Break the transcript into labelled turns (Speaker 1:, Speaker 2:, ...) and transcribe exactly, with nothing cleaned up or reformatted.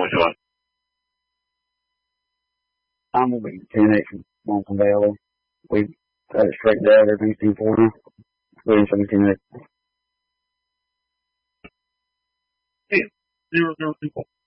Speaker 1: we doing?
Speaker 2: I'm going to be ten eight from Lonesome Valley. We've got it straightened out. Everything's ten four now. We're in seventeen eight.
Speaker 1: Zero, zero, two, four.